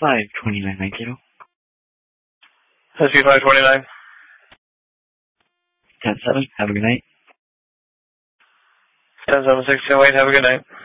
SP52990. SP529. 10-7, have a good night. 10-7-6, have a good night.